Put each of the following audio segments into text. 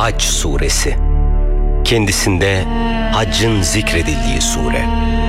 Hac suresi. Kendisinde haccın zikredildiği sure.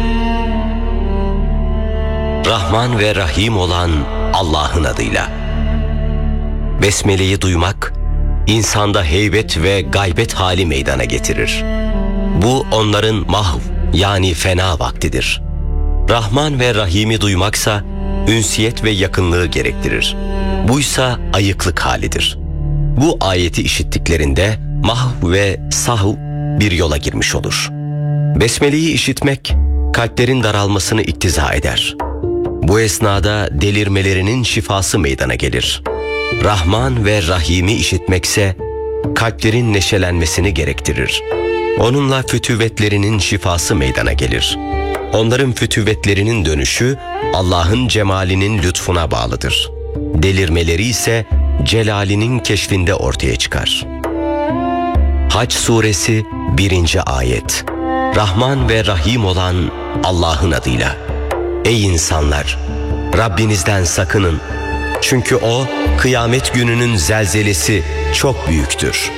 Rahman ve Rahim olan Allah'ın adıyla. Besmele'yi duymak, insanda heybet ve gaybet hali meydana getirir. Bu onların mahv yani fena vaktidir. Rahman ve Rahim'i duymaksa ünsiyet ve yakınlığı gerektirir. Buysa ayıklık halidir. Bu ayeti işittiklerinde mahv ve sahv bir yola girmiş olur. Besmele'yi işitmek kalplerin daralmasını iktiza eder. Bu esnada delirmelerinin şifası meydana gelir. Rahman ve Rahim'i işitmekse kalplerin neşelenmesini gerektirir. Onunla fütüvetlerinin şifası meydana gelir. Onların fütüvetlerinin dönüşü Allah'ın cemalinin lütfuna bağlıdır. Delirmeleri ise celalinin keşfinde ortaya çıkar. Hac suresi 1. ayet. Rahman ve Rahim olan Allah'ın adıyla. Ey insanlar! Rabbinizden sakının. Çünkü O, kıyamet gününün zelzelesi çok büyüktür.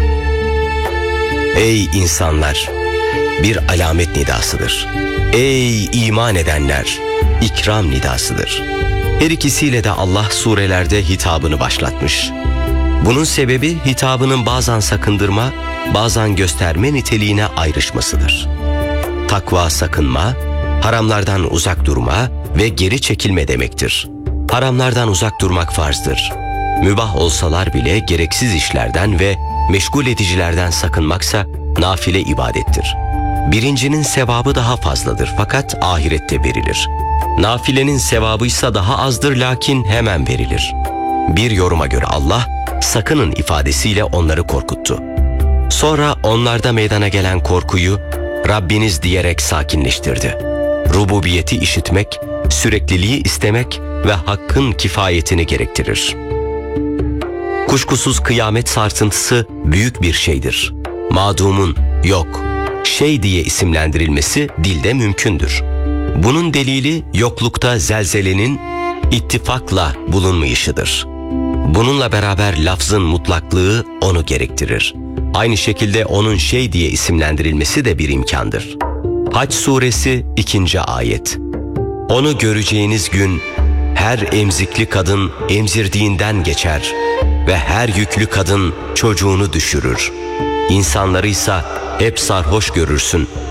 Ey insanlar! Bir alamet nidasıdır. Ey iman edenler! İkram nidasıdır. Her ikisiyle de Allah surelerde hitabını başlatmış. Bunun sebebi hitabının bazen sakındırma, bazen gösterme niteliğine ayrışmasıdır. Takva sakınma, haramlardan uzak durma ve geri çekilme demektir. Haramlardan uzak durmak farzdır. Mübah olsalar bile gereksiz işlerden ve meşgul edicilerden sakınmaksa nafile ibadettir. Birincinin sevabı daha fazladır fakat ahirette verilir. Nafilenin sevabıysa daha azdır lakin hemen verilir. Bir yoruma göre Allah, sakının ifadesiyle onları korkuttu. Sonra onlarda meydana gelen korkuyu Rabbiniz diyerek sakinleştirdi. Rububiyeti işitmek, sürekliliği istemek ve hakkın kifayetini gerektirir. Kuşkusuz kıyamet sarsıntısı büyük bir şeydir. Madumun yok, şey diye isimlendirilmesi dilde mümkündür. Bunun delili yoklukta zelzelenin ittifakla bulunmayışıdır. Bununla beraber lafzın mutlaklığı onu gerektirir. Aynı şekilde onun şey diye isimlendirilmesi de bir imkandır. Hac suresi 2. ayet. Onu göreceğiniz gün her emzikli kadın emzirdiğinden geçer ve her yüklü kadın çocuğunu düşürür. İnsanları ise hep sarhoş görürsün.